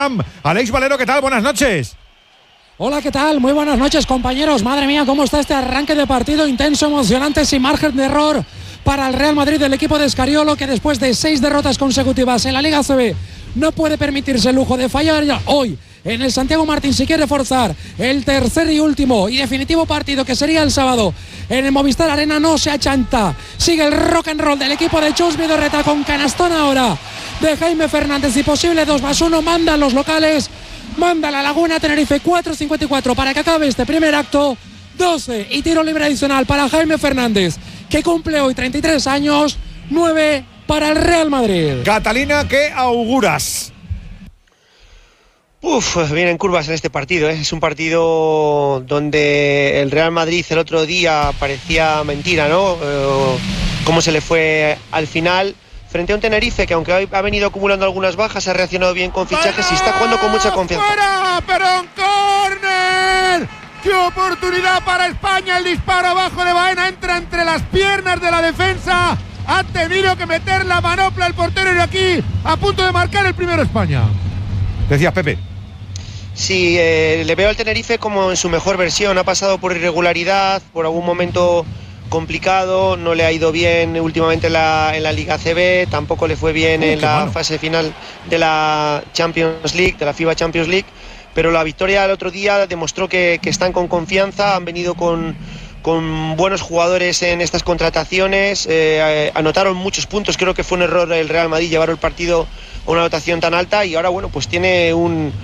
Alex Valero, ¿qué tal? Buenas noches. Hola, ¿qué tal? Muy buenas noches, compañeros. Madre mía, cómo está este arranque de partido intenso, emocionante, sin margen de error para el Real Madrid, del equipo de Escariolo, que después de 6 derrotas consecutivas en la Liga ACB no puede permitirse el lujo de fallar ya hoy en el Santiago Martín si quiere forzar el tercer y último y definitivo partido, que sería el sábado en el Movistar Arena. No se achanta, sigue el rock and roll del equipo de Chus Vidorreta, con canastón ahora de Jaime Fernández y posible 2+1. Mandan los locales, manda la Laguna Tenerife. 4:54 para que acabe este primer acto. 12 y tiro libre adicional para Jaime Fernández, que cumple hoy 33 años. 9 para el Real Madrid. Catalina, ¿qué auguras? Vienen curvas en este partido, ¿eh? Es un partido donde el Real Madrid el otro día parecía mentira, ¿no? Cómo se le fue al final frente a un Tenerife que, aunque ha venido acumulando algunas bajas, ha reaccionado bien con fichajes y está jugando con mucha confianza. ¡Fuera! ¡Pero en córner! ¡Qué oportunidad para España! El disparo abajo de Baena entra entre las piernas de la defensa. Ha tenido que meter la manopla el portero, y aquí a punto de marcar el primero España. Decías, Pepe. Sí, le veo al Tenerife como en su mejor versión. Ha pasado por irregularidad, por algún momento complicado, no le ha ido bien últimamente en la Liga ACB, tampoco le fue bien en la fase final de la Champions League, de la FIBA Champions League, pero la victoria el otro día demostró que están con confianza, han venido con buenos jugadores en estas contrataciones, anotaron muchos puntos. Creo que fue un error el Real Madrid llevar el partido a una anotación tan alta, y ahora bueno, pues tiene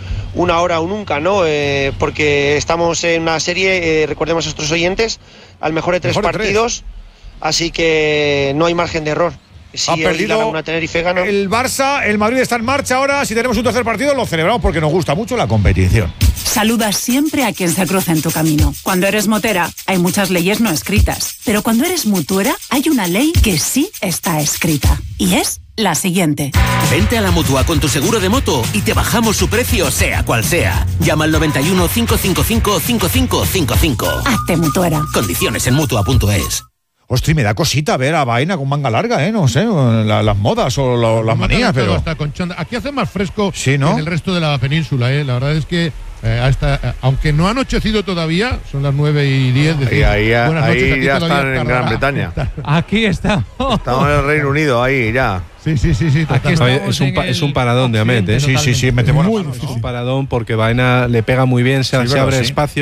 una hora o nunca, ¿no? Porque estamos en una serie, recordemos a nuestros oyentes, al mejor de 3 partidos, así que no hay margen de error. Si ha perdido una Tenerife gana. El Barça, el Madrid está en marcha ahora. Si tenemos un tercer partido, lo celebramos porque nos gusta mucho la competición. Saluda siempre a quien se cruza en tu camino. Cuando eres motera, hay muchas leyes no escritas. Pero cuando eres mutuera, hay una ley que sí está escrita. Y es la siguiente. Vente a la Mutua con tu seguro de moto y te bajamos su precio, sea cual sea. Llama al 91 555 5555. Hazte mutuera. Condiciones en Mutua.es. Hostia, me da cosita ver a Baena con manga larga, no sé, las modas o las manías, pero hasta con aquí hace más fresco, sí, ¿no?, que en el resto de la península, La verdad es que aunque no ha anochecido todavía, son las 9:10. Ahí ya están en Gran Bretaña. Aquí estamos. Estamos en el Reino Unido, ahí ya. Sí. Aquí es un paradón de Amet, ¿eh? Sí, metemos muy difícil. Un paradón porque Baena le pega muy bien, se abre espacio,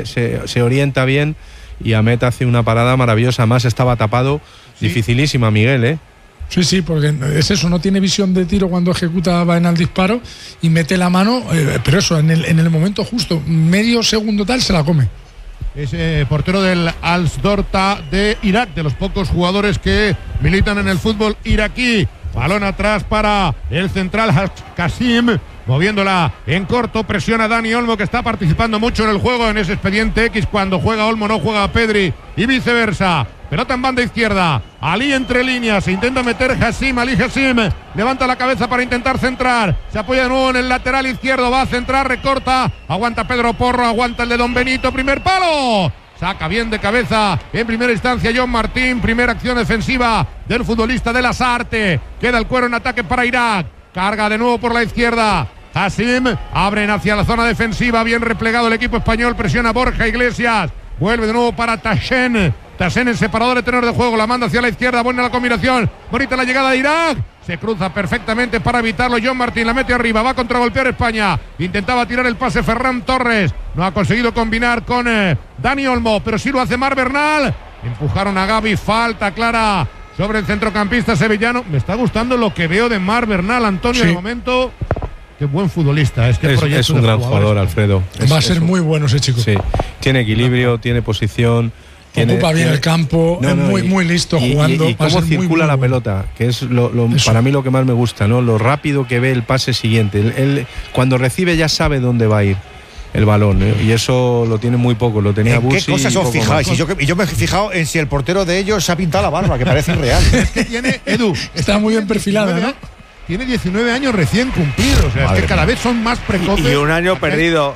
se orienta bien. Y Amet hace una parada maravillosa, más estaba tapado, dificilísima, Miguel, ¿eh? Sí, porque es eso, no tiene visión de tiro cuando ejecuta Baena el disparo y mete la mano, pero eso, en el momento justo, medio segundo tal, se la come. Es portero del Al-Dorta de Irak, de los pocos jugadores que militan en el fútbol iraquí. Balón atrás para el central Qasim, moviéndola en corto, presiona Dani Olmo, que está participando mucho en el juego, en ese expediente X. Cuando juega Olmo no juega Pedri, y viceversa. Pelota en banda izquierda, Ali entre líneas, se intenta meter Ali Hassim, levanta la cabeza para intentar centrar, se apoya de nuevo en el lateral izquierdo, va a centrar, recorta, aguanta Pedro Porro, aguanta el de Don Benito, primer palo. Saca bien de cabeza en primera instancia John Martín. Primera acción defensiva del futbolista de Lasarte. Queda el cuero en ataque para Irak. Carga de nuevo por la izquierda. Hassim, abren hacia la zona defensiva. Bien replegado el equipo español. Presiona Borja Iglesias. Vuelve de nuevo para Tassen. Tassen en separador de tenor de juego. La manda hacia la izquierda. Buena la combinación. Bonita la llegada de Irak. Se cruza perfectamente para evitarlo. John Martín la mete arriba. Va a contragolpear España. Intentaba tirar el pase Ferran Torres. No ha conseguido combinar con Dani Olmo, pero sí lo hace Mar Bernal. Empujaron a Gavi. Falta clara sobre el centrocampista sevillano. Me está gustando lo que veo de Mar Bernal, Antonio, de momento. Qué buen futbolista. Es un gran jugador, Alfredo. Va a ser muy bueno ese chico. Sí. Tiene equilibrio, tiene posición. Ocupa bien el campo, es muy listo jugando. Y cómo circula la pelota, que es para mí lo que más me gusta, ¿no? Lo rápido que ve el pase siguiente. Él cuando recibe ya sabe dónde va a ir el balón, ¿eh? Y eso lo tiene muy poco, lo tenía Bussi. ¿Qué cosas os fijáis? Y yo me he fijado en si el portero de ellos se ha pintado la barba, que parece irreal. Es que tiene, Edu, está muy bien perfilada, ¿no? Tiene 19 años recién cumplidos, o sea, es que cada vez son más precoces. Y un año perdido,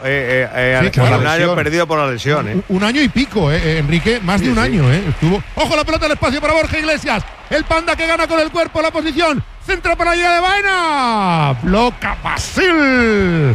un año perdido por la lesión. Un año y pico, Enrique, más de un año. Estuvo. ¡Ojo la pelota al espacio para Borja Iglesias! El Panda que gana con el cuerpo la posición. Centro para la llegada de Baena. Bloca Basil.